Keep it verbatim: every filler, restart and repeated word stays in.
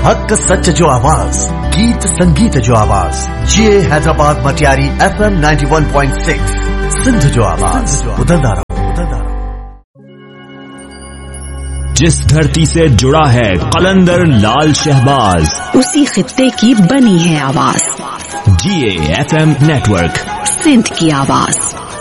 हक सच जो आवाज, गीत संगीत जो आवाज, ये Hyderabad Matiari F M ninety one point six Sindh जो आवाज, बदलता रहो, बदलता रहो। जिस धरती से जुड़ा है कलंदर लाल शहबाज, उसी खित्ते की बनी है आवाज। जी A F M network, Sindh की आवाज।